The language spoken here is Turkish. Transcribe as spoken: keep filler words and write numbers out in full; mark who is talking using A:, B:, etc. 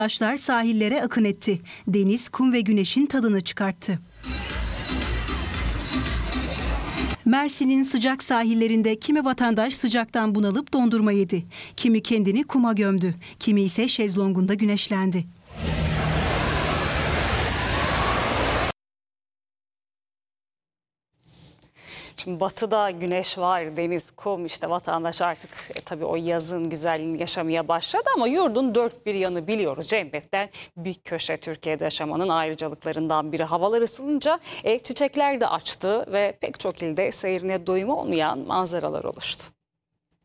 A: Taşlar sahillere akın etti. Deniz, kum ve güneşin tadını çıkarttı. Mersin'in sıcak sahillerinde kimi vatandaş sıcaktan bunalıp dondurma yedi. Kimi kendini kuma gömdü. Kimi ise şezlongunda güneşlendi.
B: Şimdi batıda güneş var, deniz, kum, işte vatandaş artık e, tabii o yazın güzelliğini yaşamaya başladı ama yurdun dört bir yanı biliyoruz. Cennetten bir köşe Türkiye'de yaşamanın ayrıcalıklarından biri. Havalar ısınınca e, çiçekler de açtı ve pek çok ilde seyrine doyum olmayan manzaralar oluştu.